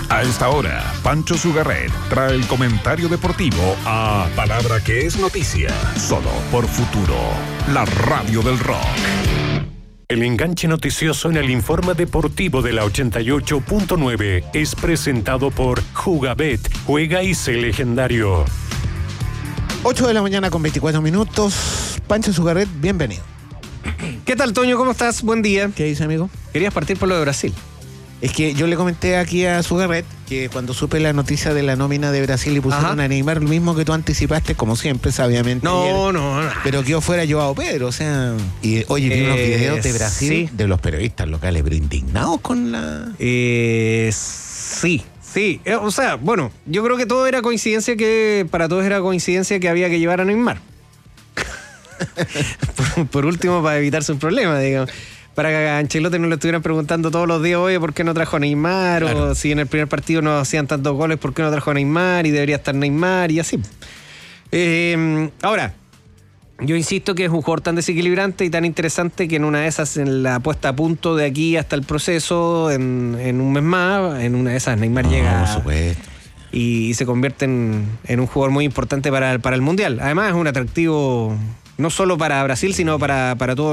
A esta hora, Pancho Sugarret trae el comentario deportivo a Palabra que es noticia, solo por Futuro, la radio del rock. El enganche noticioso en el informe deportivo de la 88.9 es presentado por Jugabet, juega y sé legendario. 8 de la mañana con 24 minutos. Pancho Sugarret, bienvenido. ¿Qué tal, Toño? ¿Cómo estás? Buen día. ¿Qué dice, amigo? Querías partir por lo de Brasil. Es que yo le comenté aquí a Sugarret que cuando supe la noticia de la nómina de Brasil y pusieron a Neymar, lo mismo que tú anticipaste, como siempre, sabiamente. No. Pero quedó fuera Joao Pedro, o sea. Y oye, vi unos videos de Brasil, de los periodistas locales, pero indignados con la. Sí. O sea, bueno, yo creo que todo era coincidencia, que para todos era coincidencia que había que llevar a Neymar. por último, para evitarse un problema, digamos. Para que a Ancelotti no le estuvieran preguntando todos los días, oye, ¿por qué no trajo a Neymar? Claro. O si en el primer partido no hacían tantos goles, ¿por qué no trajo a Neymar? Y debería estar Neymar y así. Ahora, yo insisto que es un jugador tan desequilibrante y tan interesante que en una de esas, en la puesta a punto de aquí hasta el proceso, en un mes más, en una de esas Neymar llega por supuesto. Y se convierte en un jugador muy importante para el Mundial. Además, es un atractivo no solo para Brasil, sino para todo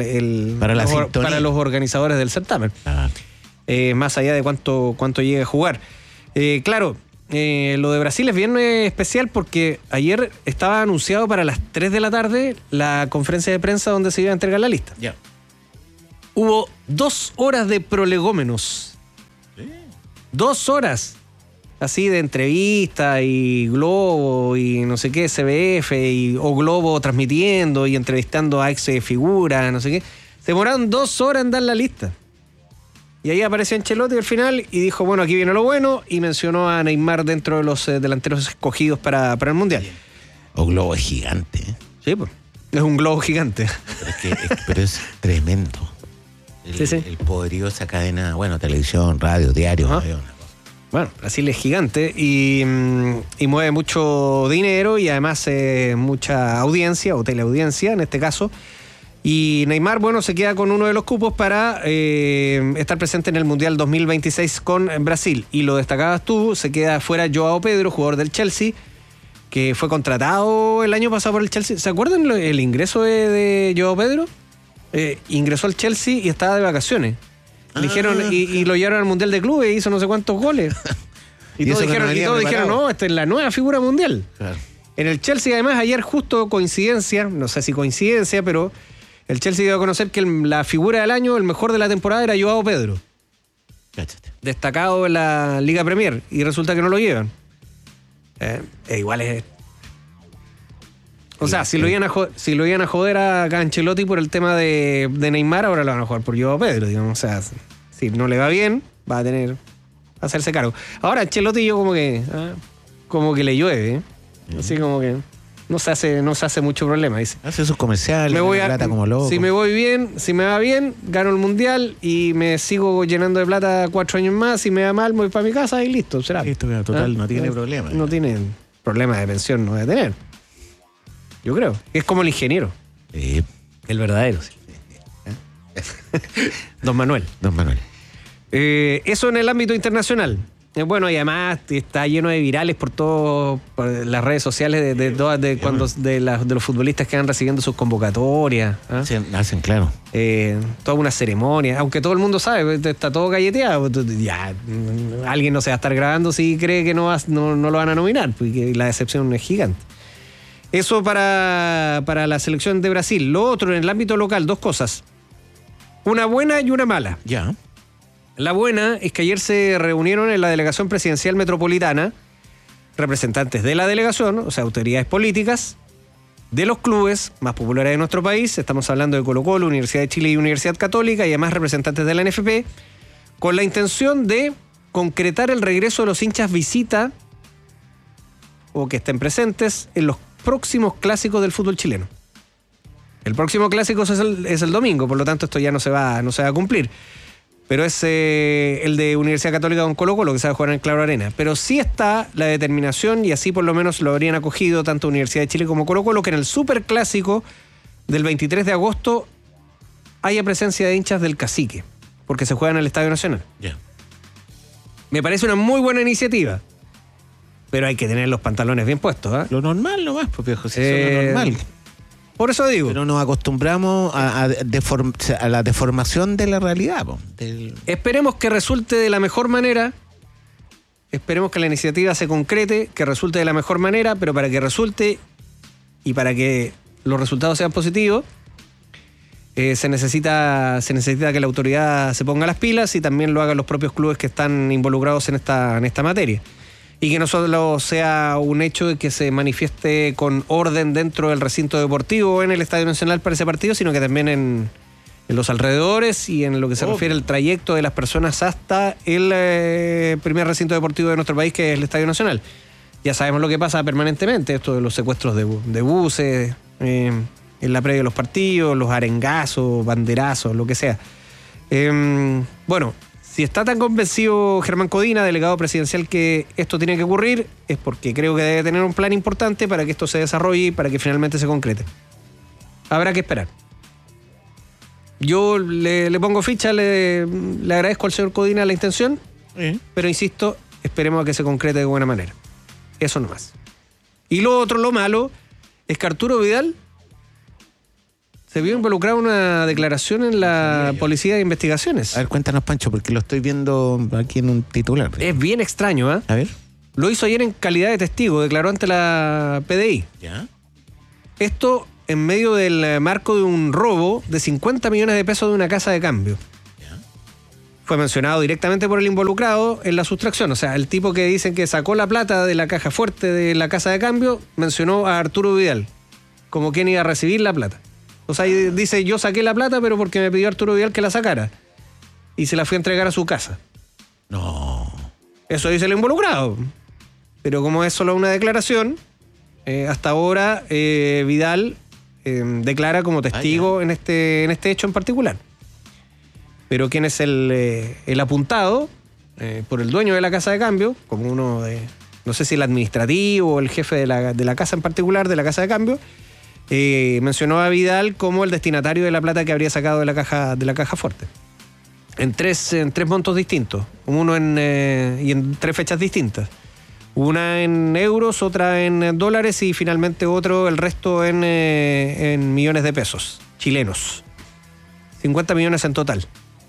para los organizadores del certamen. Más allá de cuánto llegue a jugar. Claro, lo de Brasil es bien especial porque ayer estaba anunciado para las 3 de la tarde la conferencia de prensa donde se iba a entregar la lista. Ya. Hubo 2 horas de prolegómenos. 2 horas. Así de entrevista y Globo y no sé qué, CBF o Globo transmitiendo y entrevistando a ex figuras, no sé qué. Se demoraron 2 horas en dar la lista. Y ahí apareció Ancelotti al final y dijo, bueno, aquí viene lo bueno, y mencionó a Neymar dentro de los delanteros escogidos para el Mundial. O Globo es gigante. Sí, pues. Es un globo gigante. Pero es tremendo. El poderío de esa cadena, bueno, televisión, radio, diario. Bueno, Brasil es gigante y mueve mucho dinero y además mucha audiencia o teleaudiencia en este caso. Y Neymar, bueno, se queda con uno de los cupos para estar presente en el Mundial 2026 con Brasil. Y lo destacabas tú, se queda fuera Joao Pedro, jugador del Chelsea, que fue contratado el año pasado por el Chelsea. ¿Se acuerdan el ingreso de Joao Pedro? Ingresó al Chelsea y estaba de vacaciones. Dijeron, y lo llevaron al Mundial de Clubes, hizo no sé cuántos goles. Y todos dijeron, no, esta es la nueva figura mundial. Claro. En el Chelsea, además, ayer justo coincidencia, no sé si coincidencia, pero el Chelsea dio a conocer que la figura del año, el mejor de la temporada, era Joao Pedro. Cáchate. Destacado en la Liga Premier, y resulta que no lo llevan. Igual es... O sea, si lo iban a joder a Ancelotti por el tema de Neymar, ahora lo van a jugar por Joao Pedro, digamos. O sea, si no le va bien, va a tener que hacerse cargo. Ahora Ancelotti yo como que le llueve, así como que no se hace mucho problema, dice. Hace sus comerciales, plata como loco. Si me va bien, gano el Mundial y me sigo llenando de plata 4 años más. Si me va mal, voy para mi casa y listo, será. Listo, total, no tiene problema. No tiene problema de pensión, no debe tener. Yo creo. Es como el ingeniero. Sí. El verdadero. Sí. Don Manuel. Eso en el ámbito internacional. Bueno, y además está lleno de virales por las redes sociales de los futbolistas que van recibiendo sus convocatorias. Hacen claro. Toda una ceremonia. Aunque todo el mundo sabe, está todo galleteado. Ya, alguien no se va a estar grabando si cree que no lo van a nominar, porque la decepción es gigante. Eso para la selección de Brasil. Lo otro, en el ámbito local, 2 cosas. Una buena y una mala. Ya. La buena es que ayer se reunieron en la delegación presidencial metropolitana representantes de la delegación, o sea, autoridades políticas, de los clubes más populares de nuestro país. Estamos hablando de Colo-Colo, Universidad de Chile y Universidad Católica, y además representantes de la NFP, con la intención de concretar el regreso de los hinchas visita o que estén presentes en los próximos clásicos del fútbol chileno. El próximo clásico es el domingo, por lo tanto esto ya no se va a cumplir. Pero es el de Universidad Católica con Colo-Colo, que se va a jugar en Claro Arena. Pero sí está la determinación, y así por lo menos lo habrían acogido tanto Universidad de Chile como Colo-Colo, que en el Superclásico del 23 de agosto haya presencia de hinchas del Cacique, porque se juega en el Estadio Nacional. Yeah. Me parece una muy buena iniciativa. Pero hay que tener los pantalones bien puestos, ¿eh? Lo normal nomás, pues viejo, si eso es lo normal. Por eso digo. Pero nos acostumbramos a la deformación de la realidad. Esperemos que resulte de la mejor manera. Esperemos que la iniciativa se concrete, que resulte de la mejor manera, pero para que resulte y para que los resultados sean positivos, se necesita que la autoridad se ponga las pilas y también lo hagan los propios clubes que están involucrados en esta materia. Y que no solo sea un hecho de que se manifieste con orden dentro del recinto deportivo en el Estadio Nacional para ese partido, sino que también en los alrededores y en lo que se refiere al trayecto de las personas hasta el primer recinto deportivo de nuestro país, que es el Estadio Nacional. Ya sabemos lo que pasa permanentemente, esto de los secuestros de buses, en la previa de los partidos, los arengazos, banderazos, lo que sea. Bueno, si está tan convencido Germán Codina, delegado presidencial, que esto tiene que ocurrir, es porque creo que debe tener un plan importante para que esto se desarrolle y para que finalmente se concrete. Habrá que esperar. Yo le pongo ficha, le agradezco al señor Codina la intención, pero insisto, esperemos a que se concrete de buena manera. Eso nomás. Y lo otro, lo malo, es que Arturo Vidal se vio involucrado en una declaración en la Policía de Investigaciones. A ver, cuéntanos, Pancho, porque lo estoy viendo aquí en un titular. Es bien extraño, ¿eh? A ver. Lo hizo ayer en calidad de testigo, declaró ante la PDI. ¿Ya? Esto en medio del marco de un robo de 50 millones de pesos de una casa de cambio. ¿Ya? Fue mencionado directamente por el involucrado en la sustracción. O sea, el tipo que dicen que sacó la plata de la caja fuerte de la casa de cambio mencionó a Arturo Vidal como quien iba a recibir la plata. O sea, dice, yo saqué la plata, pero porque me pidió Arturo Vidal que la sacara. Y se la fui a entregar a su casa. No. Eso dice el involucrado. Pero como es solo una declaración, hasta ahora Vidal declara como testigo en este hecho en particular. Pero quién es el apuntado por el dueño de la casa de cambio, como uno de, no sé si el administrativo o el jefe de la casa en particular, de la casa de cambio, mencionó a Vidal como el destinatario de la plata que habría sacado de la caja fuerte. En tres montos distintos, uno y en 3 fechas distintas. Una en euros, otra en dólares y finalmente el resto en millones de pesos chilenos. 50 millones en total.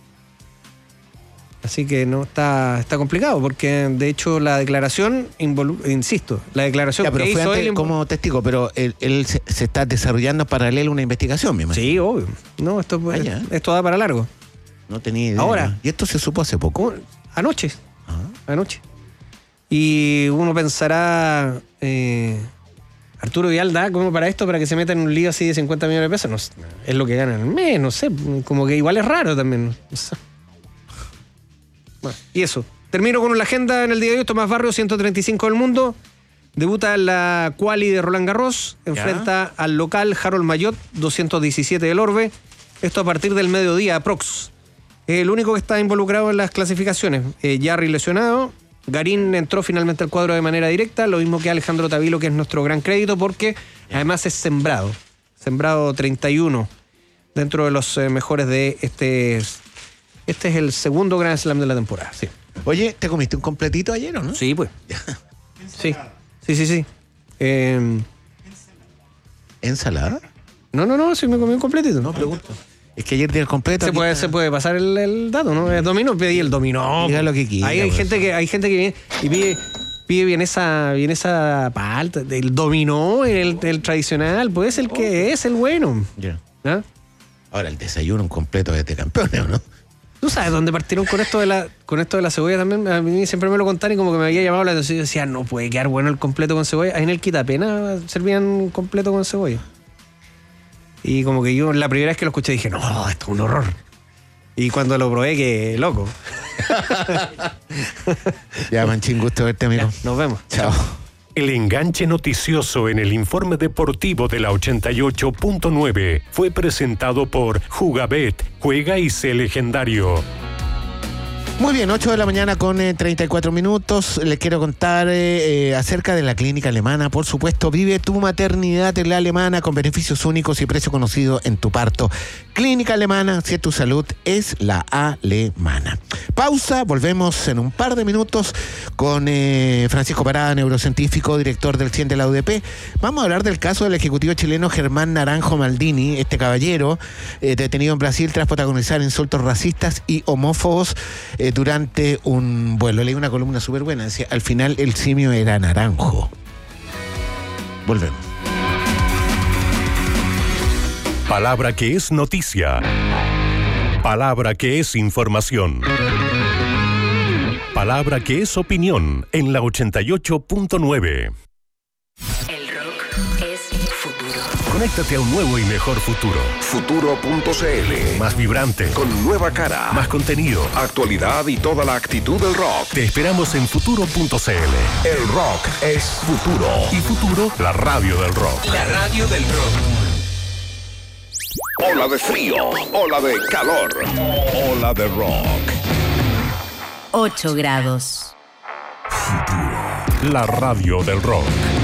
Así que no está complicado, porque de hecho la declaración, insisto, la declaración pero que fue hizo antes él como testigo, pero él se está desarrollando en paralelo una investigación, me imagino. Sí, obvio. No, esto da para largo. No tenía idea. Ahora. ¿Y esto se supo hace poco? Anoche. Anoche. Y uno pensará, Arturo Vidal da como para esto, para que se meta en un lío así de 50 millones de pesos. No, es lo que gana en el mes, no sé. Como que igual es raro también. No sé. Bueno, y eso. Termino con la agenda en el día de hoy. Tomás Barrios, 135 del mundo. Debuta en la quali de Roland Garros. Enfrenta al local Harold Mayot, 217 del Orbe. Esto a partir del mediodía, aprox. El único que está involucrado en las clasificaciones. Jarry lesionado. Garín entró finalmente al cuadro de manera directa. Lo mismo que Alejandro Tavilo, que es nuestro gran crédito, porque además es sembrado. Sembrado 31 dentro de los mejores de este. Este es el segundo Grand Slam de la temporada, sí. Oye, ¿te comiste un completito ayer o no? Sí, pues. Sí. ¿Ensalada? No, sí me comí un completito. No, pregunto. Es que ayer día el completo. Se puede pasar el dato, ¿no? El dominó, pedí el dominó. Diga lo que quiera. Hay gente que viene y pide bien esa palta, el dominó, el tradicional, pues el que es el bueno. Ya. ¿Ah? Ahora el desayuno un completo de campeones, ¿o no? ¿Tú sabes dónde partieron con esto de la cebolla también? A mí siempre me lo contaron y como que me había llamado la atención y decía, no puede quedar bueno el completo con cebolla. Ahí en el Quitapena servían completo con cebolla. Y como que yo la primera vez que lo escuché dije, no, esto es un horror. Y cuando lo probé, que loco. Ya, Manchín, gusto verte, amigo. Ya, nos vemos. Chao. El enganche noticioso en el informe deportivo de la 88.9 fue presentado por Jugabet, juega y sé legendario. Muy bien, 8 de la mañana con 34 minutos. Les quiero contar acerca de la clínica alemana. Por supuesto, vive tu maternidad en la alemana con beneficios únicos y precio conocido en tu parto. Clínica alemana, si tu salud es la alemana. Pausa, volvemos en un par de minutos con Francisco Parada, neurocientífico, director del CIEN de la UDP. Vamos a hablar del caso del ejecutivo chileno Germán Naranjo Maldini, este caballero detenido en Brasil tras protagonizar insultos racistas y homófobos durante un vuelo. Leí una columna súper buena, decía, al final el simio era naranjo. Volvemos. Palabra que es noticia. Palabra que es información. Palabra que es opinión en la 88.9. El rock es futuro. Conéctate a un nuevo y mejor futuro. Futuro.cl. Más vibrante. Con nueva cara. Más contenido. Actualidad y toda la actitud del rock. Te esperamos en Futuro.cl. El rock es futuro. Y Futuro, la radio del rock. La radio del rock. Ola de frío. Ola de calor. Ola de rock. 8 grados. La radio del rock.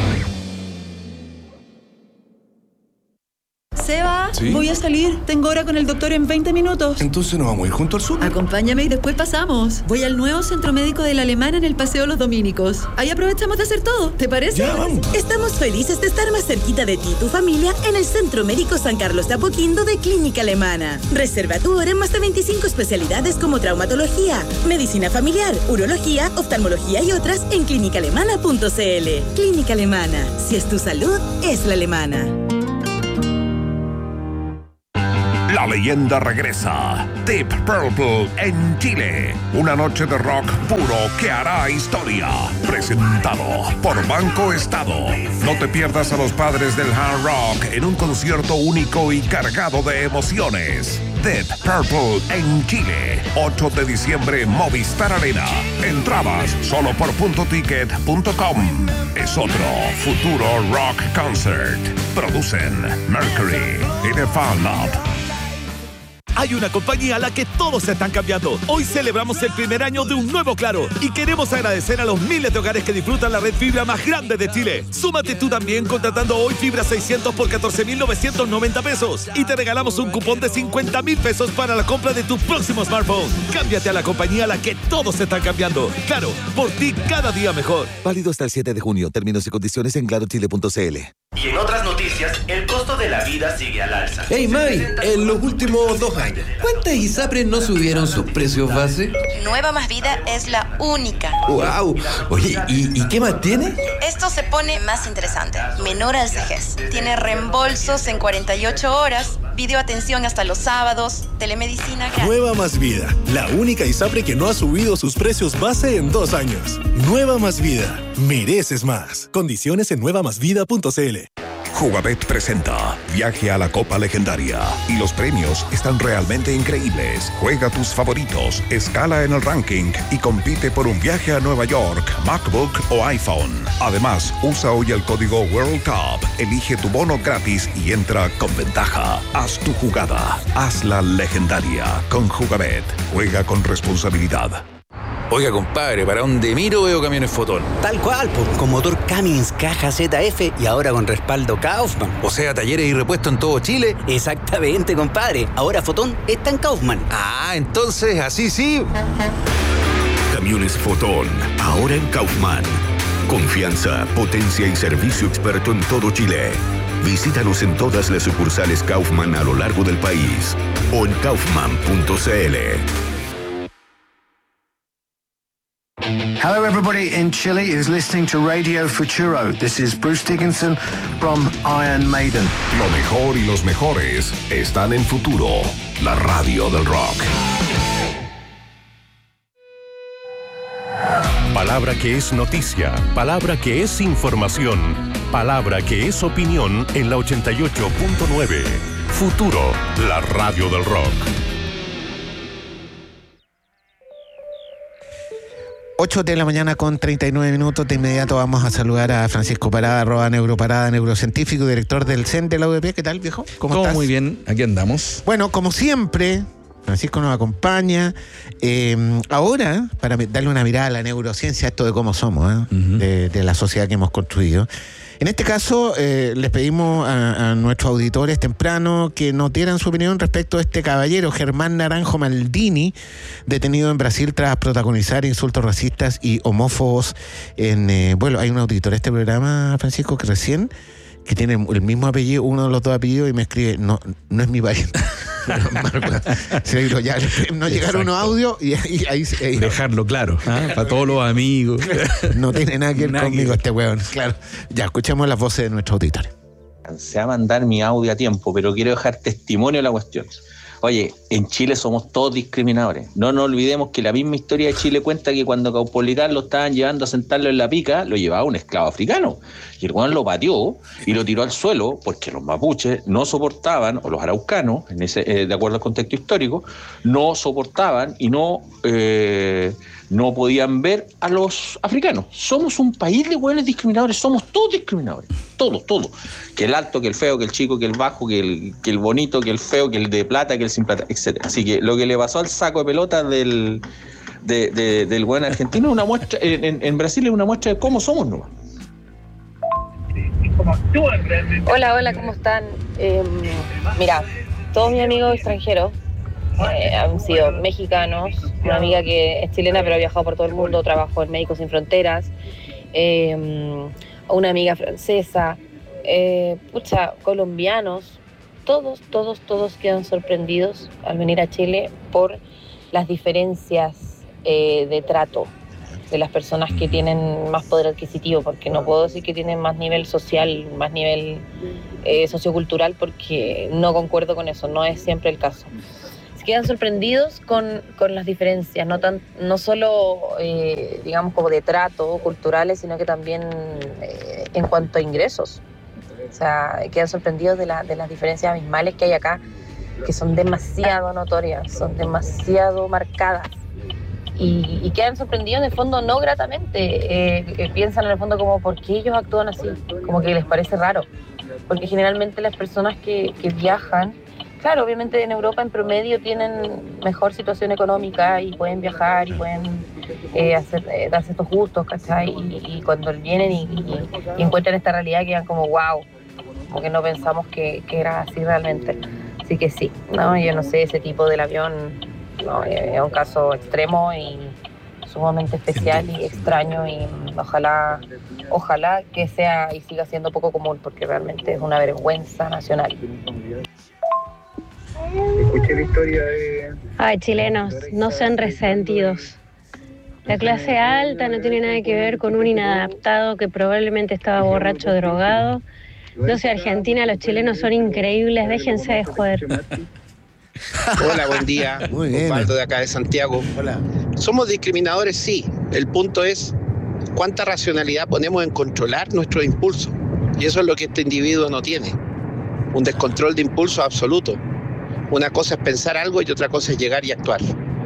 Seba, ¿Sí? voy a salir. Tengo hora con el doctor en 20 minutos. Entonces nos vamos a ir junto al sur. Acompáñame y después pasamos. Voy al nuevo centro médico de la Alemana en el Paseo Los Dominicos. Ahí aprovechamos de hacer todo. ¿Te parece? Ya, vamos. Estamos felices de estar más cerquita de ti y tu familia en el Centro Médico San Carlos de Apoquindo de Clínica Alemana. Reserva tu hora en más de 25 especialidades como traumatología, medicina familiar, urología, oftalmología y otras en clínicaalemana.cl. Clínica Alemana. Si es tu salud, es la alemana. La leyenda regresa. Deep Purple en Chile. Una noche de rock puro que hará historia. Presentado por Banco Estado. No te pierdas a los padres del hard rock en un concierto único y cargado de emociones. Deep Purple en Chile. 8 de diciembre, Movistar Arena. Entradas solo por puntoticket.com. Es otro futuro rock concert. Producen Mercury y The Fan Lab. Hay una compañía a la que todos se están cambiando. Hoy celebramos el primer año de un nuevo Claro y queremos agradecer a los miles de hogares que disfrutan la red fibra más grande de Chile. Súmate tú también contratando hoy fibra 600 por 14,990 pesos y te regalamos un cupón de 50,000 pesos para la compra de tu próximo smartphone. Cámbiate a la compañía a la que todos se están cambiando. Claro, por ti cada día mejor. Válido hasta el 7 de junio. Términos y condiciones en clarochile.cl. Y en otras noticias, el costo de la vida sigue al alza. Hey May, en los últimos 2 años, ¿cuántas ISAPRES no subieron sus precios base? Nueva Más Vida es la única. ¡Wow! Oye, ¿y qué más tiene? Esto se pone más interesante. Menor al CEGES. Tiene reembolsos en 48 horas, videoatención hasta los sábados, telemedicina gratis. Nueva Más Vida, la única ISAPRE que no ha subido sus precios base en 2 años. Nueva Más Vida, mereces más. Condiciones en nuevamásvida.cl. Jugabet presenta Viaje a la Copa Legendaria y los premios están realmente increíbles. Juega tus favoritos, escala en el ranking y compite por un viaje a Nueva York, MacBook o iPhone. Además, usa hoy el código World Cup, elige tu bono gratis y entra con ventaja. Haz tu jugada, hazla legendaria con Jugabet. Juega con responsabilidad. Oiga, compadre, para donde miro veo camiones Fotón. Tal cual, con motor Cummins, caja ZF y ahora con respaldo Kaufman. O sea, talleres y repuestos en todo Chile. Exactamente, compadre. Ahora Fotón está en Kaufman. Ah, entonces, así sí. Camiones Fotón, ahora en Kaufman. Confianza, potencia y servicio experto en todo Chile. Visítanos en todas las sucursales Kaufman a lo largo del país o en kaufman.cl. Hello, everybody in Chile is listening to Radio Futuro. This is Bruce Dickinson from Iron Maiden. Lo mejor y los mejores están en Futuro, la radio del rock. Palabra que es noticia, palabra que es información, palabra que es opinión en la 88.9. Futuro, la radio del rock. 8 de la mañana con 39 minutos. De inmediato vamos a saludar a Francisco Parada, @neuroparada, neurocientífico, director del CIEN de la UDP. ¿Qué tal, viejo? ¿Cómo estás? Muy bien, aquí andamos. Bueno, como siempre, Francisco nos acompaña. Ahora, para darle una mirada a la neurociencia, esto de cómo somos, de la sociedad que hemos construido. En este caso, les pedimos a nuestros auditores temprano que nos dieran su opinión respecto a este caballero, Germán Naranjo Maldini, detenido en Brasil tras protagonizar insultos racistas y homófobos bueno, hay un auditor de este programa, Francisco, que tiene el mismo apellido, uno de los dos apellidos, y me escribe, no es mi pariente. Ya, no llegaron unos audios y ahí dejarlo claro, para todos los amigos. No tiene nada que ver conmigo este weón. Claro. Ya, escuchemos las voces de nuestros auditores. Se va a mandar mi audio a tiempo, pero quiero dejar testimonio de la cuestión. Oye, en Chile somos todos discriminadores. No nos olvidemos que la misma historia de Chile cuenta que cuando Caupolicán lo estaban llevando a sentarlo en la pica, lo llevaba un esclavo africano. Y el weón lo pateó y lo tiró al suelo porque los mapuches no soportaban, o los araucanos, de acuerdo al contexto histórico, no soportaban y no podían ver a los africanos. Somos un país de hueones discriminadores, somos todos discriminadores, todos. Que el alto, que el feo, que el chico, que el bajo, que el bonito, que el feo, que el de plata, que el sin plata, etc. Así que lo que le pasó al saco de pelota del hueón argentino es una muestra, en Brasil es una muestra de cómo somos, ¿no? Hola, ¿cómo están? Mira, todos mis amigos extranjeros han sido mexicanos, una amiga que es chilena pero ha viajado por todo el mundo, trabajó en Médicos Sin Fronteras, una amiga francesa, colombianos, todos quedan sorprendidos al venir a Chile por las diferencias de trato de las personas que tienen más poder adquisitivo, porque no puedo decir que tienen más nivel social, más nivel sociocultural, porque no concuerdo con eso, no es siempre el caso. Se quedan sorprendidos con las diferencias, no solo digamos como de trato culturales, sino que también en cuanto a ingresos. O sea, quedan sorprendidos de las diferencias abismales que hay acá, que son demasiado notorias, son demasiado marcadas. Y quedan sorprendidos de fondo no gratamente, piensan en el fondo como ¿por qué ellos actúan así? Como que les parece raro, porque generalmente las personas que viajan, claro, obviamente en Europa en promedio tienen mejor situación económica y pueden viajar y pueden darse estos gustos, ¿cachai? Y cuando vienen y encuentran esta realidad quedan como wow, como que no pensamos que era así realmente. Así que sí, no, yo no sé, ese tipo del avión no, es un caso extremo y sumamente especial y extraño, y ojalá que sea y siga siendo poco común, porque realmente es una vergüenza nacional. Escuché la historia de... Ay, chilenos, no sean resentidos. La clase alta no tiene nada que ver con un inadaptado que probablemente estaba borracho o drogado. No sé, Argentina, los chilenos son increíbles, déjense de joder. Hola, buen día. Muy bien. Osvaldo de acá de Santiago. Hola. Somos discriminadores, sí. El punto es cuánta racionalidad ponemos en controlar nuestros impulsos. Y eso es lo que este individuo no tiene. Un descontrol de impulsos absoluto. Una cosa es pensar algo y otra cosa es llegar y actuar.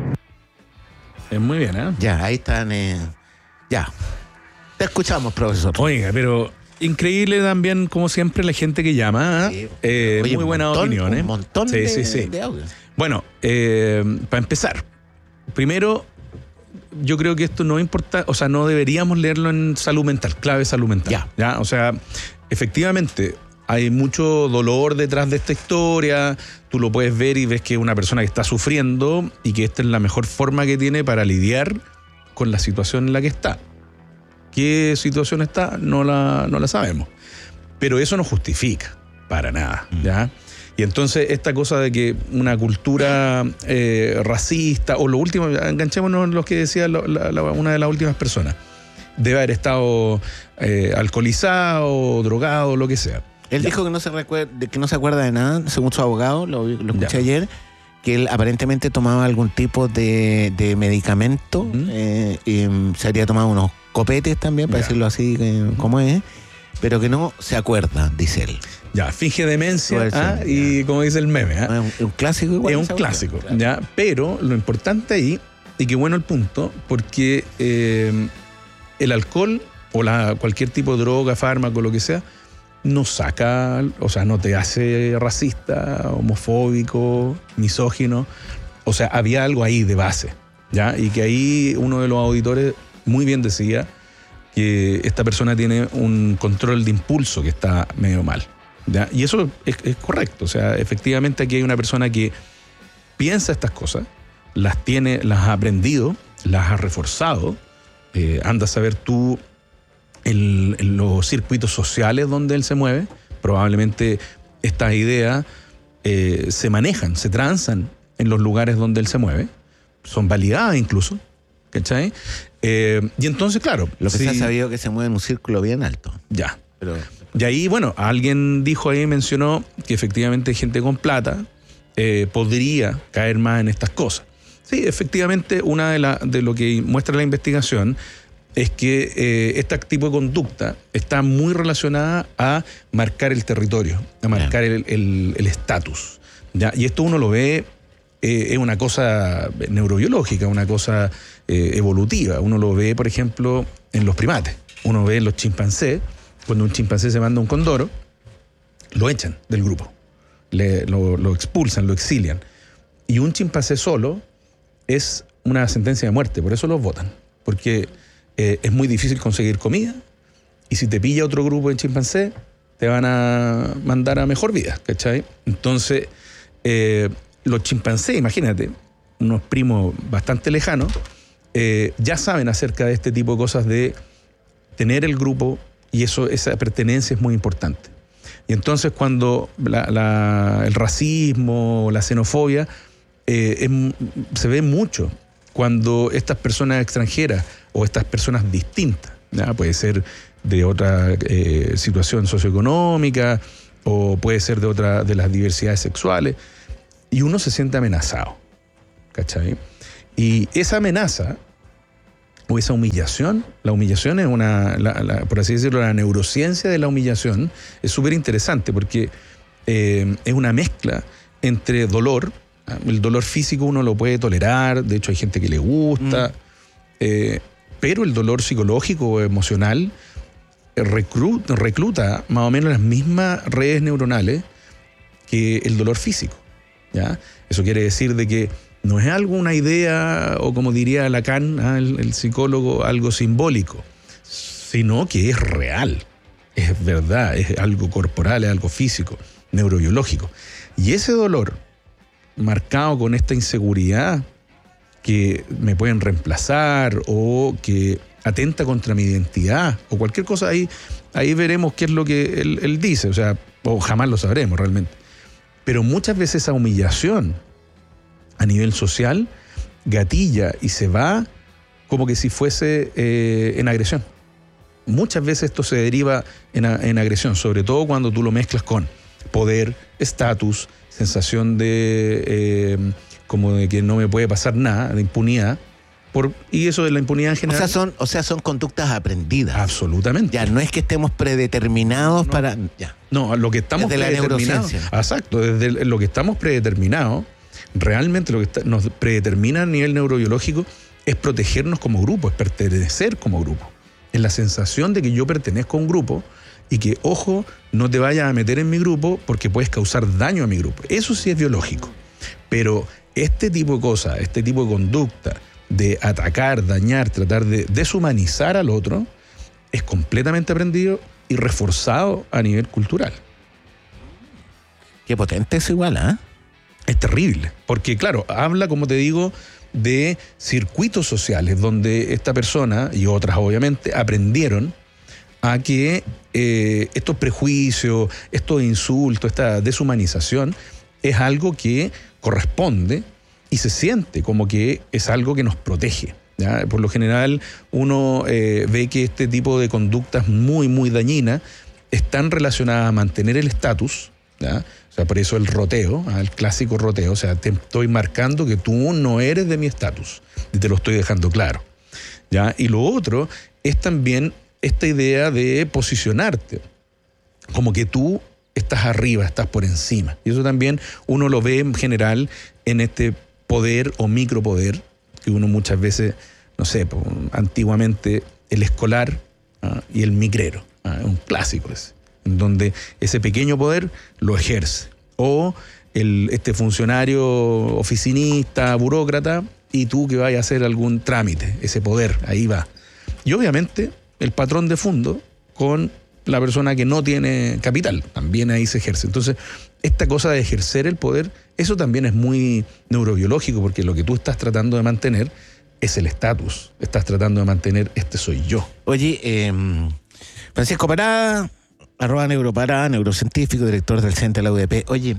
Es muy bien, ¿eh? Ya, ahí están. Ya. Te escuchamos, profesor. Oiga, pero increíble también, como siempre, la gente que llama. Sí. Oye, muy buenas opiniones. Un montón de audios. Bueno, para empezar, primero, yo creo que esto no importa, o sea, no deberíamos leerlo en salud mental, clave salud mental. Ya, o sea, efectivamente, hay mucho dolor detrás de esta historia. Tú lo puedes ver y ves que es una persona que está sufriendo y que esta es la mejor forma que tiene para lidiar con la situación en la que está. ¿Qué situación está? No la sabemos. Pero eso no justifica para nada, ¿ya? Y entonces esta cosa de que una cultura racista, o lo último, enganchémonos en lo que decía una de las últimas personas, debe haber estado alcoholizado, drogado, lo que sea. Él dijo que no se acuerda de nada, según su abogado, lo escuché ayer, que él aparentemente tomaba algún tipo de medicamento, y se había tomado unos copetes también, para decirlo así como es, pero que no se acuerda, dice él. Ya, finge demencia, y como dice el meme. Es un clásico igual. Es un clásico, claro. ¿Ya? Pero lo importante ahí, y qué bueno el punto, porque el alcohol o cualquier tipo de droga, fármaco, lo que sea, no saca, o sea, no te hace racista, homofóbico, misógino. O sea, había algo ahí de base, ¿ya? Y que ahí uno de los auditores muy bien decía que esta persona tiene un control de impulso que está medio mal, ¿ya? Y eso es correcto. O sea, efectivamente aquí hay una persona que piensa estas cosas, las ha aprendido, las ha reforzado. Anda a saber tú en los circuitos sociales donde él se mueve. Probablemente estas ideas se manejan, se transan en los lugares donde él se mueve, son validadas incluso, ¿cachai? Y entonces, claro. Lo que se ha sabido que se mueve en un círculo bien alto. Ya. Y ahí, bueno, alguien mencionó que efectivamente gente con plata podría caer más en estas cosas. Sí, efectivamente, una de lo que muestra la investigación es que este tipo de conducta está muy relacionada a marcar el territorio, a marcar el estatus. ¿Ya? Y esto uno lo ve, es una cosa neurobiológica, una cosa evolutiva. Uno lo ve, por ejemplo, en los primates. Uno ve en los chimpancés, cuando un chimpancé se manda un condoro, lo echan del grupo, lo expulsan, lo exilian. Y un chimpancé solo es una sentencia de muerte, por eso los votan. Porque es muy difícil conseguir comida y si te pilla otro grupo de chimpancés, te van a mandar a mejor vida, ¿cachai? Entonces, los chimpancés, imagínate, unos primos bastante lejanos, ya saben acerca de este tipo de cosas de tener el grupo y esa pertenencia es muy importante. Y entonces cuando el racismo, la xenofobia, se ve mucho cuando estas personas extranjeras o estas personas distintas, ¿ya? Puede ser de otra situación socioeconómica o puede ser de las diversidades sexuales, y uno se siente amenazado, ¿cachai? Y esa amenaza o esa humillación, la humillación es por así decirlo, la neurociencia de la humillación es súper interesante porque es una mezcla entre dolor. El dolor físico uno lo puede tolerar, de hecho hay gente que le gusta, pero el dolor psicológico o emocional recluta más o menos las mismas redes neuronales que el dolor físico, ¿ya? Eso quiere decir de que no es algo, una idea, o como diría Lacan, el psicólogo, algo simbólico, sino que es real, es verdad, es algo corporal, es algo físico, neurobiológico. Y ese dolor marcado con esta inseguridad que me pueden reemplazar o que atenta contra mi identidad o cualquier cosa, ahí veremos qué es lo que él dice, o jamás lo sabremos realmente. Pero muchas veces esa humillación a nivel social gatilla y se va como que si fuese en agresión. Muchas veces esto se deriva en agresión, sobre todo cuando tú lo mezclas con poder, estatus, sensación de como de que no me puede pasar nada, de impunidad, y eso de la impunidad en general. O sea, son conductas aprendidas. Absolutamente. Ya, no es que estemos predeterminados para. Ya. No, lo que estamos desde predeterminados. La neurociencia. Exacto, desde lo que estamos predeterminados, realmente lo que nos predetermina a nivel neurobiológico es protegernos como grupo, es pertenecer como grupo. Es la sensación de que yo pertenezco a un grupo y que, ojo, no te vayas a meter en mi grupo porque puedes causar daño a mi grupo. Eso sí es biológico. Pero este tipo de cosas, este tipo de conducta de atacar, dañar, tratar de deshumanizar al otro, es completamente aprendido y reforzado a nivel cultural. Qué potente es igual, ¿ah? Es terrible, porque claro, habla, como te digo, de circuitos sociales donde esta persona y otras obviamente aprendieron a que estos prejuicios, estos insultos, esta deshumanización es algo que corresponde y se siente como que es algo que nos protege, ¿ya? Por lo general uno ve que este tipo de conductas muy, muy dañinas están relacionadas a mantener el estatus, ¿ya? O sea, por eso el roteo, el clásico roteo, o sea, te estoy marcando que tú no eres de mi estatus y te lo estoy dejando claro, ¿ya? Y lo otro es también esta idea de posicionarte, como que tú estás arriba, estás por encima. Y eso también uno lo ve en general en este poder o micropoder, que uno muchas veces, no sé, antiguamente el escolar y el micrero, un clásico ese, en donde ese pequeño poder lo ejerce. O este funcionario oficinista, burócrata, y tú que vayas a hacer algún trámite, ese poder, ahí va. Y obviamente el patrón de fondo con la persona que no tiene capital, también ahí se ejerce. Entonces, esta cosa de ejercer el poder, eso también es muy neurobiológico, porque lo que tú estás tratando de mantener es el estatus. Estás tratando de mantener este soy yo. Oye, Francisco Parada, @neuroparada, neurocientífico, director del CENTE de la UDP. Oye,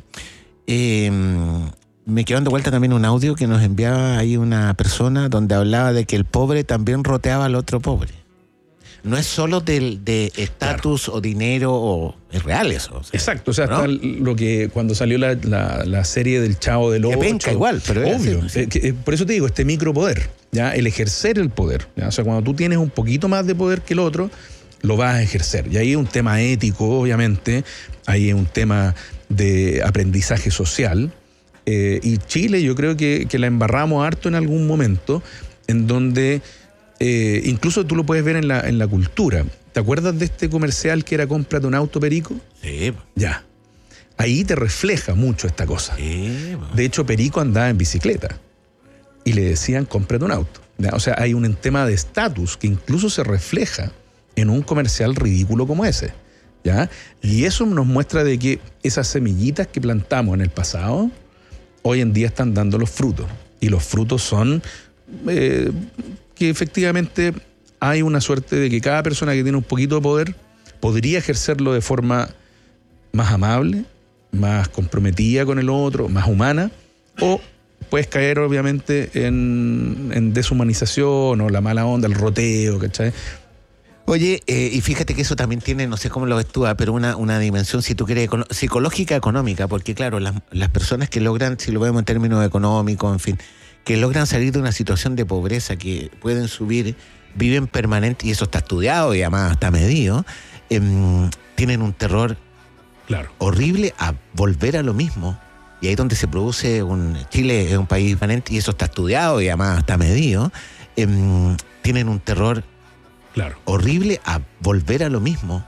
me quedó dando vuelta también un audio que nos enviaba ahí una persona donde hablaba de que el pobre también roteaba al otro pobre. No es solo de estatus o dinero, o es real eso. O sea, exacto, o sea, ¿no? está lo que cuando salió la serie del Chavo del Ocho. Que penca igual, pero obvio. Sí. Por eso te digo, este micropoder, ¿ya? El ejercer el poder, ¿ya? O sea, cuando tú tienes un poquito más de poder que el otro, lo vas a ejercer. Y ahí es un tema ético, obviamente, ahí es un tema de aprendizaje social. Y Chile yo creo que la embarramos harto en algún momento, en donde incluso tú lo puedes ver en la cultura. ¿Te acuerdas de este comercial que era cómprate un auto, Perico? Sí. Ya. Ahí te refleja mucho esta cosa. Sí. De hecho, Perico andaba en bicicleta y le decían cómprate un auto. ¿Ya? O sea, hay un tema de estatus que incluso se refleja en un comercial ridículo como ese. ¿Ya? Y eso nos muestra de que esas semillitas que plantamos en el pasado hoy en día están dando los frutos. Y los frutos son que efectivamente hay una suerte de que cada persona que tiene un poquito de poder podría ejercerlo de forma más amable, más comprometida con el otro, más humana, o puedes caer obviamente en deshumanización o la mala onda, el roteo, ¿cachai? Oye, y fíjate que eso también tiene, no sé cómo lo ves tú, pero una dimensión, si tú quieres, psicológica, económica, porque claro, las personas que logran, si lo vemos en términos económicos, en fin, que logran salir de una situación de pobreza, que pueden subir, viven permanente, y eso está estudiado y además está medido, tienen un terror horrible a volver a lo mismo. Y ahí es donde se produce Chile es un país permanente, y eso está estudiado y además está medido, tienen un terror horrible a volver a lo mismo.